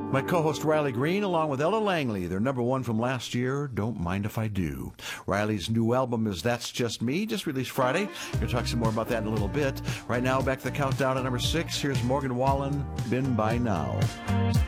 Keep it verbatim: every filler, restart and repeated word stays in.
My co-host Riley Green, along with Ella Langley, their number one from last year, Don't Mind If I Do. Riley's new album is That's Just Me, just released Friday. We're going to talk some more about that in a little bit. Right now, back to the countdown at number six. Here's Morgan Wallen, Been By Now.